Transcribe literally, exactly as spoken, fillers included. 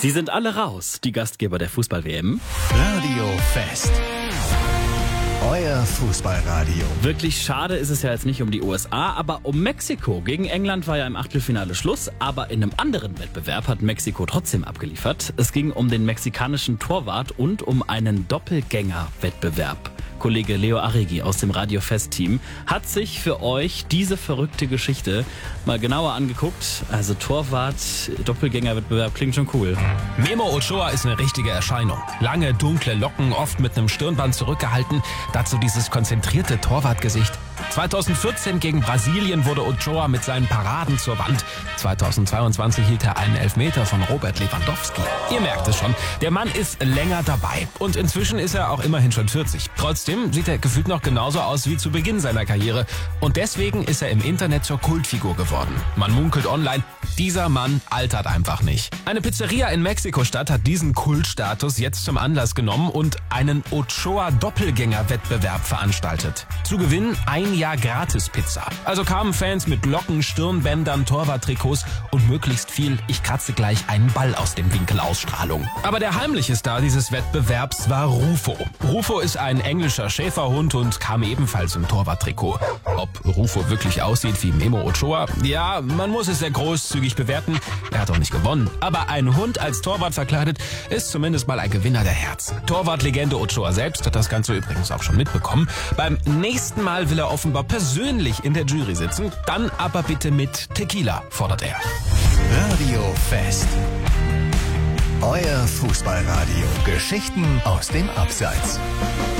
Sie sind alle raus, die Gastgeber der Fußball-W M. Radio Fest. Euer Fußballradio. Wirklich schade ist es ja jetzt nicht um die U S A, aber um Mexiko. Gegen England war ja im Achtelfinale Schluss, aber in einem anderen Wettbewerb hat Mexiko trotzdem abgeliefert. Es ging um den mexikanischen Torwart und um einen Doppelgänger-Wettbewerb. Kollege Leo Arrighi aus dem Radio Fest-Team hat sich für euch diese verrückte Geschichte mal genauer angeguckt. Also Torwart, Doppelgänger-Wettbewerb klingt schon cool. Memo Ochoa ist eine richtige Erscheinung. Lange, dunkle Locken, oft mit einem Stirnband zurückgehalten. Dazu dieses konzentrierte Torwartgesicht. zweitausendvierzehn gegen Brasilien wurde Ochoa mit seinen Paraden zur Wand. zweitausendzweiundzwanzig hielt er einen Elfmeter von Robert Lewandowski. Ihr merkt es schon, der Mann ist länger dabei. Und inzwischen ist er auch immerhin schon vierzig. Trotzdem sieht er gefühlt noch genauso aus wie zu Beginn seiner Karriere. Und deswegen ist er im Internet zur Kultfigur geworden. Man munkelt online, dieser Mann altert einfach nicht. Eine Pizzeria in Mexiko-Stadt hat diesen Kultstatus jetzt zum Anlass genommen und einen Ochoa-Doppelgänger-Wettbewerb veranstaltet. Zu gewinnen ein Jahr Gratis-Pizza. Also kamen Fans mit Locken, Stirnbändern, Torwarttrikots und möglichst viel "Ich kratze gleich einen Ball aus dem Winkel" Ausstrahlung. Aber der heimliche Star dieses Wettbewerbs war Rufo. Rufo ist ein englischer Schäferhund und kam ebenfalls im Torwarttrikot. Ob Rufo wirklich aussieht wie Memo Ochoa? Ja, man muss es sehr großzügig bewerten. Er hat auch nicht gewonnen. Aber ein Hund als Torwart verkleidet ist zumindest mal ein Gewinner der Herzen. Torwartlegende Ochoa selbst hat das Ganze übrigens auch schon mitbekommen. Beim nächsten Mal will er offenbar persönlich in der Jury sitzen. Dann aber bitte mit Tequila, fordert er. Radio Fest. Euer Fußballradio. Geschichten aus dem Abseits.